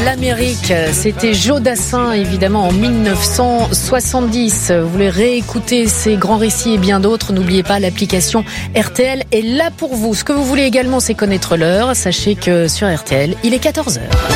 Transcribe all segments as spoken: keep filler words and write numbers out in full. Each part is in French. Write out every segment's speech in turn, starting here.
l'Amérique. C'était Joe Dassin, évidemment, en dix-neuf cent soixante-dix. Vous voulez réécouter ces grands récits et bien d'autres, n'oubliez pas, l'application R T L est là pour vous. Ce que vous voulez également, c'est connaître l'heure. Sachez que sur R T L, il est quatorze heures.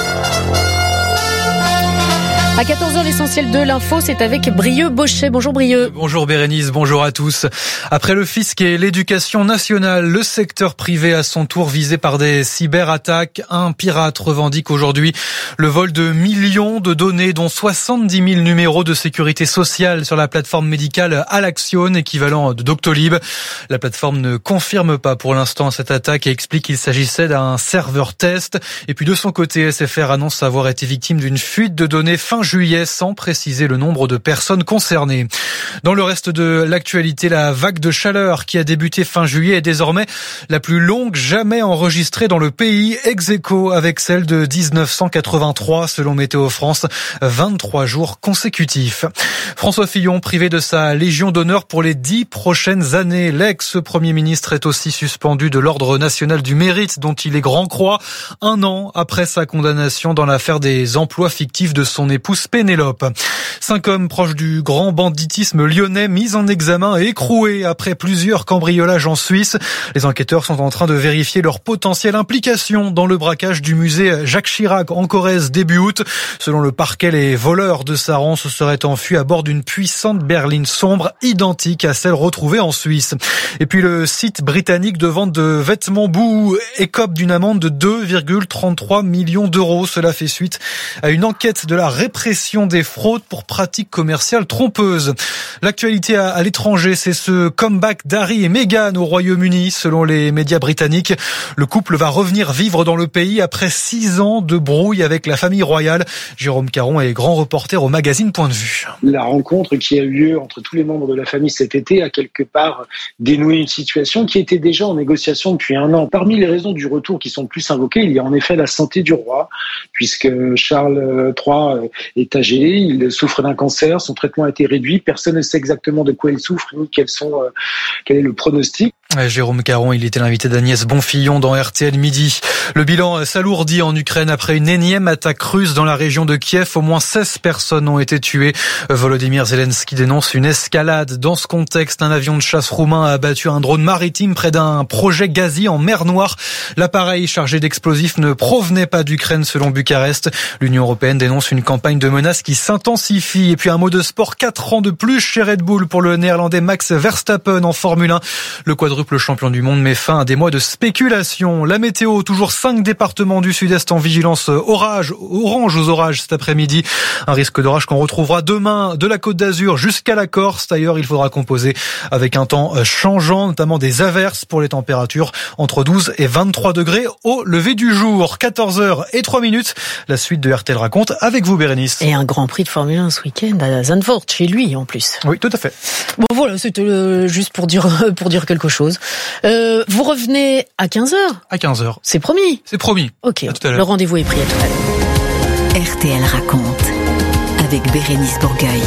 À quatorze heures, l'essentiel de l'info, c'est avec Brieux Bochet. Bonjour Brieux. Bonjour Bérénice, bonjour à tous. Après le fisc et l'éducation nationale, le secteur privé à son tour visé par des cyberattaques. Un pirate revendique aujourd'hui le vol de millions de données, dont soixante-dix mille numéros de sécurité sociale sur la plateforme médicale Alaxion, équivalent de Doctolib. La plateforme ne confirme pas pour l'instant cette attaque et explique qu'il s'agissait d'un serveur test. Et puis de son côté, S F R annonce avoir été victime d'une fuite de données fin juillet sans préciser le nombre de personnes concernées. Dans le reste de l'actualité, la vague de chaleur qui a débuté fin juillet est désormais la plus longue jamais enregistrée dans le pays, ex aequo avec celle de dix-neuf cent quatre-vingt-trois selon Météo France, vingt-trois jours consécutifs. François Fillon privé de sa Légion d'honneur pour les dix prochaines années. L'ex-premier ministre est aussi suspendu de l'Ordre national du mérite dont il est grand croix, un an après sa condamnation dans l'affaire des emplois fictifs de son épouse Pénélope. Cinq hommes proches du grand banditisme lyonnais mis en examen et écroués après plusieurs cambriolages en Suisse. Les enquêteurs sont en train de vérifier leur potentielle implication dans le braquage du musée Jacques Chirac en Corrèze début août. Selon le parquet, les voleurs de Saran se seraient enfuis à bord d'une puissante berline sombre identique à celle retrouvée en Suisse. Et puis le site britannique de vente de vêtements Boohoo écope d'une amende de deux virgule trente-trois millions d'euros. Cela fait suite à une enquête de la répression des fraudes pour pratiques commerciales trompeuses. L'actualité à, à l'étranger, c'est ce comeback d'Harry et Meghan au Royaume-Uni. Selon les médias britanniques, le couple va revenir vivre dans le pays après six ans de brouille avec la famille royale. Jérôme Caron est grand reporter au magazine Point de Vue. La rencontre qui a eu lieu entre tous les membres de la famille cet été a quelque part dénoué une situation qui était déjà en négociation depuis un an. Parmi les raisons du retour qui sont plus invoquées, il y a en effet la santé du roi, puisque Charles trois est âgé, il souffre d'un cancer, son traitement a été réduit, personne ne sait exactement de quoi il souffre ni quels sont, euh, quel est le pronostic. Jérôme Caron, il était l'invité d'Agnès Bonfillon dans R T L Midi. Le bilan s'alourdit en Ukraine après une énième attaque russe dans la région de Kiev. Au moins seize personnes ont été tuées. Volodymyr Zelensky dénonce une escalade. Dans ce contexte, un avion de chasse roumain a abattu un drone maritime près d'un projet gazier en mer Noire. L'appareil chargé d'explosifs ne provenait pas d'Ukraine selon Bucarest. L'Union européenne dénonce une campagne de menaces qui s'intensifie. Et puis un mot de sport, quatre ans de plus chez Red Bull pour le néerlandais Max Verstappen en Formule un. Le quadruple champion du monde met fin à des mois de spéculation. La météo, toujours cinq départements du sud-est en vigilance orage, orange aux orages cet après-midi. Un risque d'orage qu'on retrouvera demain de la Côte d'Azur jusqu'à la Corse. D'ailleurs, il faudra composer avec un temps changeant, notamment des averses pour les températures entre douze et vingt-trois degrés au lever du jour. quatorze heures et trois minutes. La suite de R T L raconte avec vous, Bérénice. Et un grand prix de Formule un ce week-end à Zandvoort, chez lui en plus. Oui, tout à fait. Bon voilà, c'était euh, juste pour dire pour dire quelque chose. Euh, vous revenez à quinze heures À quinze heures. C'est promis. C'est promis. Ok, à tout à l'heure. Le rendez-vous est pris, à tout à l'heure. R T L raconte avec Bérénice Bourgueil.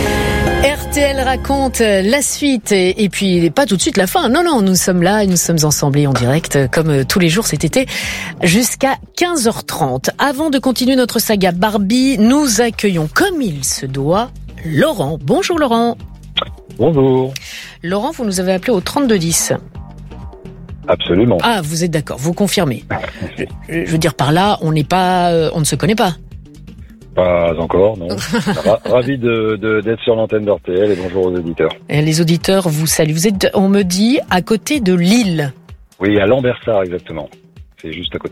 R T L raconte la suite et, et puis pas tout de suite la fin. Non, non, nous sommes là et nous sommes ensemble en direct comme tous les jours cet été jusqu'à quinze heures trente. Avant de continuer notre saga Barbie, nous accueillons comme il se doit Laurent. Bonjour Laurent. Bonjour. Laurent, vous nous avez appelé au trente-deux dix. Absolument. Ah, vous êtes d'accord, vous confirmez. je, je veux dire par là, on n'est pas, euh, on ne se connaît pas. Pas encore, non. Ra- ravi de, de, d'être sur l'antenne d'R T L et bonjour aux auditeurs. Et les auditeurs vous saluent. Vous êtes, on me dit, à côté de Lille. Oui, à Lambersart exactement. C'est juste à côté.